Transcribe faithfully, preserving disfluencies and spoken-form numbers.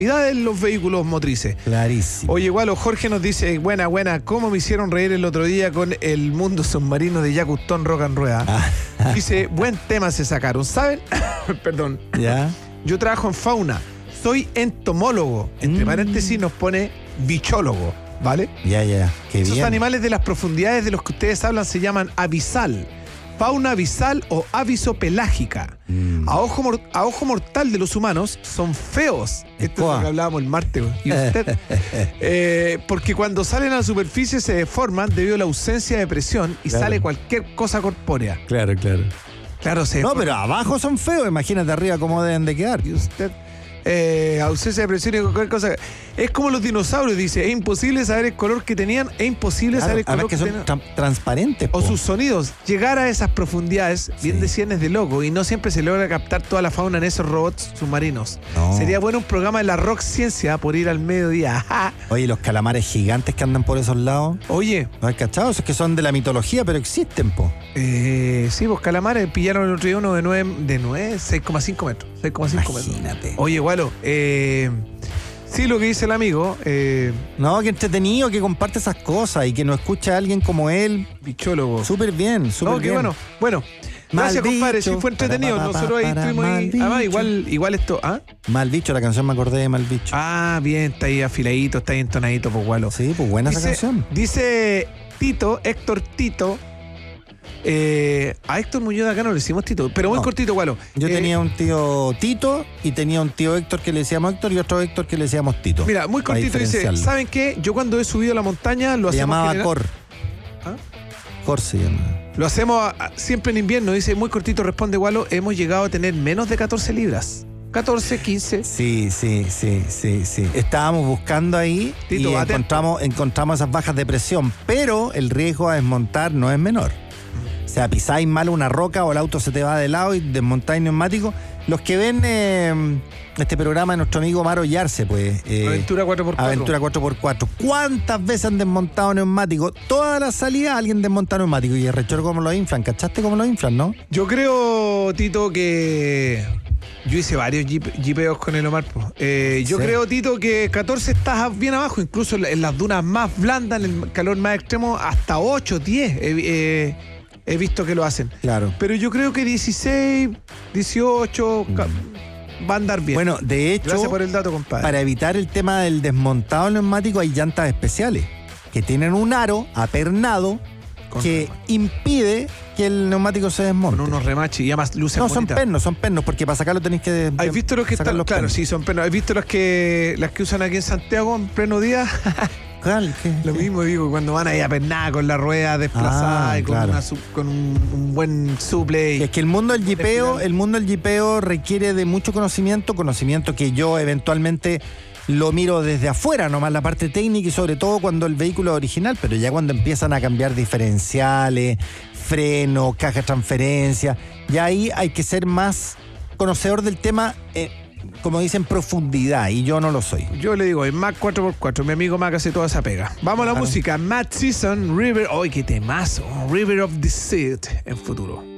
en los vehículos motrices. Clarísimo. Oye, igual, Jorge nos dice, buena, buena, ¿cómo me hicieron reír el otro día con el mundo submarino de Yacustón Rock and Rueda? Ah. Dice, buen tema se sacaron, ¿saben? Perdón. ¿Ya? Yo trabajo en fauna, soy entomólogo, entre Mm. paréntesis nos pone bichólogo, ¿vale? Ya, ya. Qué Esos bien. animales de las profundidades de los que ustedes hablan se llaman abisal, fauna abisal o avisopelágica. Mm. A ojo, mor- a ojo mortal de los humanos son feos. Esto es Coa. lo que hablábamos el martes. güey. ¿Y usted? Eh, porque cuando salen a la superficie se deforman debido a la ausencia de presión y Claro. sale cualquier cosa corpórea. Claro, claro. Claro, se No, deforman. pero abajo son feos, imagínate arriba cómo deben de quedar. ¿Y usted? Eh, ausencia de presión y cualquier cosa. Es como los dinosaurios, dice. Es imposible saber el color que tenían. Es imposible Claro, saber el color además que son tenían. tra- transparentes. O po. sus sonidos. Llegar a esas profundidades, bien Sí. decían, es de loco. Y no siempre se logra captar toda la fauna en esos robots submarinos. No. Sería bueno un programa de la Rock Ciencia por ir al mediodía. Ajá. Oye, los calamares gigantes que andan por esos lados. Oye, ¿No has cachado? Esos que son de la mitología, pero existen, po. eh, sí, vos calamares pillaron el otro día uno de nueve, de nueve, seis coma cinco metros. seis coma cinco metros. Imagínate. Oye, Gualo, eh, sí, lo que dice el amigo, eh, No, que entretenido que comparte esas cosas y que nos escucha a alguien como él. bichólogo. Súper bien, súper No, qué bien. bueno. Bueno, gracias, Mal compadre. bicho. Sí, fue entretenido. Para, para, Nosotros ahí para, estuvimos ahí. mal bicho. Además, igual, igual esto. ¿Ah? Mal bicho, la canción me acordé de Mal bicho. Ah, bien, está ahí afiladito, está ahí entonadito, pues, Gualo. Sí, pues buena esa Dice, canción. dice Tito, Héctor Tito. Eh, a Héctor Muñoz de acá no le decimos Tito, pero muy No. cortito, Gualo. Yo Eh, tenía un tío Tito y tenía un tío Héctor que le decíamos Héctor y otro Héctor que le decíamos Tito. Mira, muy para cortito dice, diferenciarlo. ¿saben qué? Yo cuando he subido a la montaña lo Se hacemos llamaba general- Cor. ¿Ah? Cor se llama. Lo hacemos a- a- siempre en invierno, dice muy cortito, responde Gualo, hemos llegado a tener menos de catorce libras. catorce, quince. Sí, sí, sí, sí, sí. Estábamos buscando ahí Tito, y atento. encontramos, encontramos esas bajas de presión, pero el riesgo a desmontar no es menor. O sea, pisáis mal una roca o el auto se te va de lado y desmontáis neumático. Los que ven eh, este programa de nuestro amigo Maro Yarse, pues. eh, Aventura cuatro por cuatro. Aventura cuatro por cuatro. ¿Cuántas veces han desmontado neumáticos? Todas las salidas alguien desmonta neumático. Y el rechor cómo lo inflan. ¿Cachaste cómo lo inflan, no? Yo creo, Tito, que yo hice varios jeep- jeepeos con el Omar. po. Eh, yo Sí. creo, Tito, que catorce estás bien abajo, incluso en la- en las dunas más blandas, en el calor más extremo, hasta ocho, diez he, eh, he visto que lo hacen. Claro. Pero yo creo que dieciséis, dieciocho ca- va a andar bien. Bueno, de hecho, gracias por el dato, compadre. para evitar el tema del desmontado neumático hay llantas especiales que tienen un aro apernado Con que remache. impide que el neumático se desmonte. Con unos remaches y además luces no, son bonitas. pernos, son pernos, porque para sacarlo tenéis que ¿Has visto los que sacar están? los Claro, pernos. sí, son pernos. ¿Has visto las que las que usan aquí en Santiago en pleno día? ¿Cuál? ¿Qué? Lo ¿Qué? mismo digo, cuando van ahí a pernada con la rueda desplazada Ah, y con, claro. una sub- con un, un buen suple. y- Es que el mundo del jipeo, Desfilar. el mundo del jipeo requiere de mucho conocimiento, conocimiento que yo eventualmente lo miro desde afuera, nomás la parte técnica y sobre todo cuando el vehículo es original, pero ya cuando empiezan a cambiar diferenciales, freno, caja de transferencia, ya ahí hay que ser más conocedor del tema, eh, como dicen, profundidad, y yo no lo soy. Yo le digo, en Mac cuatro por cuatro, mi amigo Mac hace toda esa pega. Vamos a la Claro. música. Matt Season, River. ¡Ay, qué temazo! River of the Sea en futuro.